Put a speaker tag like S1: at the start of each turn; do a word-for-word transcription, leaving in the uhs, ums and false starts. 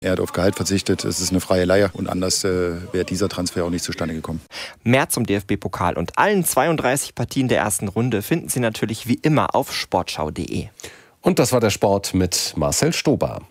S1: Er hat auf Gehalt verzichtet, es ist eine freie Leihe und anders äh, wäre dieser Transfer auch nicht zustande gekommen.
S2: Mehr zum D F B-Pokal und allen zweiunddreißig Partien der ersten Runde finden Sie natürlich wie immer auf sportschau punkt de.
S3: Und das war der Sport mit Marcel Stober.